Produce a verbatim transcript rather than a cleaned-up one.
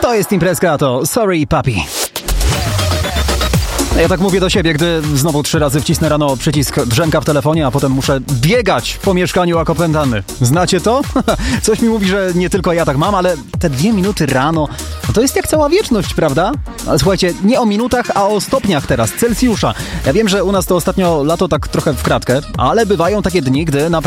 To jest imprezka, to Sorry Papi. Ja tak mówię do siebie, gdy znowu trzy razy wcisnę rano przycisk drzemka w telefonie, a potem muszę biegać po mieszkaniu jak opętany. Znacie to? Coś mi mówi, że nie tylko ja tak mam, ale te dwie minuty rano, no to jest jak cała wieczność, prawda? Ale słuchajcie, nie o minutach, a o stopniach teraz, Celsjusza. Ja wiem, że u nas to ostatnio lato tak trochę w kratkę, ale bywają takie dni, gdy naprawdę